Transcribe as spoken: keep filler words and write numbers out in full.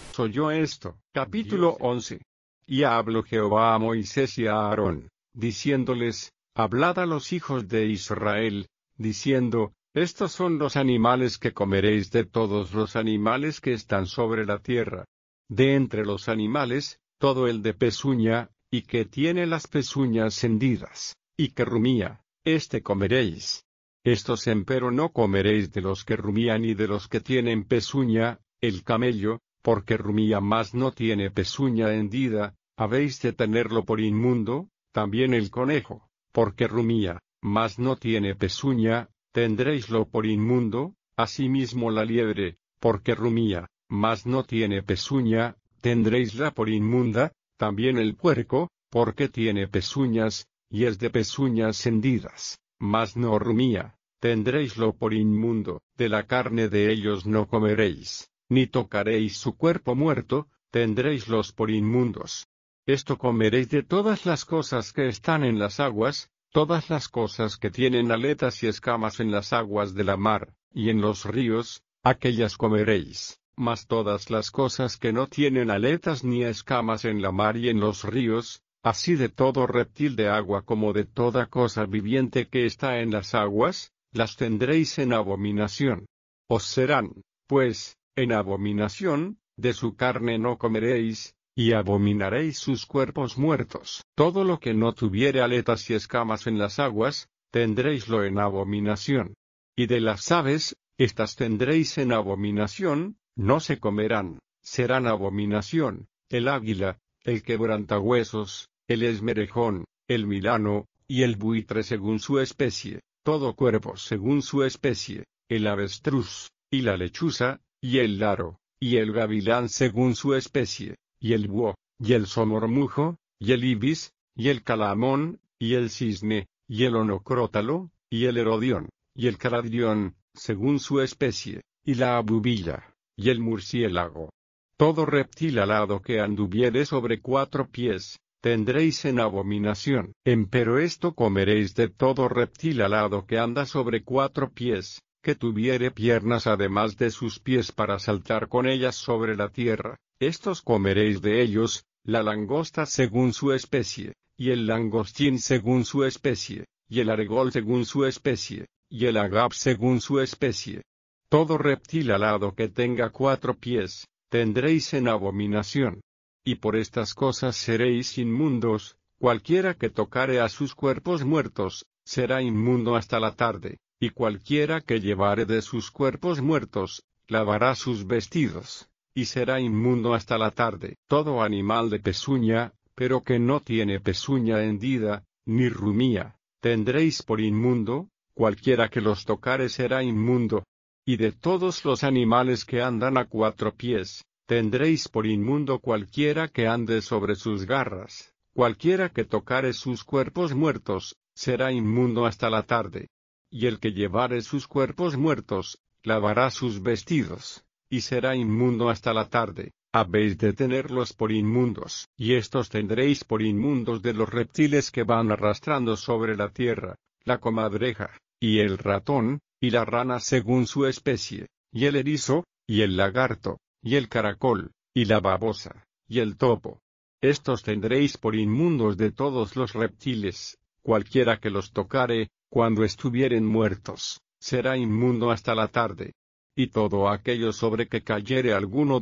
oyó esto. Capítulo once. Y habló Jehová a Moisés y a Aarón, diciéndoles, hablad a los hijos de Israel, diciendo, estos son los animales que comeréis de todos los animales que están sobre la tierra. De entre los animales, todo el de pezuña, y que tiene las pezuñas hendidas, y que rumía, este comeréis. Estos empero no comeréis de los que rumían y de los que tienen pezuña, el camello, porque rumía mas no tiene pezuña hendida, habéis de tenerlo por inmundo, también el conejo, porque rumía, mas no tiene pezuña, tendréislo por inmundo, asimismo la liebre, porque rumía, mas no tiene pezuña, tendréisla por inmunda, también el puerco, porque tiene pezuñas, y es de pezuñas hendidas, mas no rumía, tendréislo por inmundo, de la carne de ellos no comeréis, ni tocaréis su cuerpo muerto, tendréislos por inmundos. Esto comeréis de todas las cosas que están en las aguas, todas las cosas que tienen aletas y escamas en las aguas de la mar, y en los ríos, aquellas comeréis, mas todas las cosas que no tienen aletas ni escamas en la mar y en los ríos, así de todo reptil de agua como de toda cosa viviente que está en las aguas, las tendréis en abominación. Os serán, pues, en abominación, de su carne no comeréis, y abominaréis sus cuerpos muertos. Todo lo que no tuviere aletas y escamas en las aguas, tendréislo en abominación. Y de las aves, estas tendréis en abominación, no se comerán, serán abominación, el águila, el quebrantahuesos, el esmerejón, el milano, y el buitre según su especie, todo cuerpo según su especie, el avestruz, y la lechuza, y el laro, y el gavilán según su especie, y el búho, y el somormujo, y el ibis, y el calamón, y el cisne, y el onocrótalo, y el herodión, y el caradión, según su especie, y la abubilla, y el murciélago. Todo reptil alado que anduviere sobre cuatro pies, tendréis en abominación. Empero esto comeréis de todo reptil alado que anda sobre cuatro pies, que tuviere piernas además de sus pies para saltar con ellas sobre la tierra. Estos comeréis de ellos, la langosta según su especie, y el langostín según su especie, y el aregol según su especie, y el agap según su especie. Todo reptil alado que tenga cuatro pies, tendréis en abominación. Y por estas cosas seréis inmundos, cualquiera que tocare a sus cuerpos muertos, será inmundo hasta la tarde, y cualquiera que llevare de sus cuerpos muertos, lavará sus vestidos, y será inmundo hasta la tarde. Todo animal de pezuña, pero que no tiene pezuña hendida, ni rumía, tendréis por inmundo, cualquiera que los tocare será inmundo. Y de todos los animales que andan a cuatro pies, tendréis por inmundo cualquiera que ande sobre sus garras, cualquiera que tocare sus cuerpos muertos, será inmundo hasta la tarde. Y el que llevare sus cuerpos muertos, lavará sus vestidos, y será inmundo hasta la tarde. Habéis de tenerlos por inmundos. Y estos tendréis por inmundos de los reptiles que van arrastrando sobre la tierra, la comadreja, y el ratón, y la rana según su especie, y el erizo, y el lagarto, y el caracol, y la babosa, y el topo. Estos tendréis por inmundos de todos los reptiles, cualquiera que los tocare, cuando estuvieren muertos, será inmundo hasta la tarde. Y todo aquello sobre que cayere alguno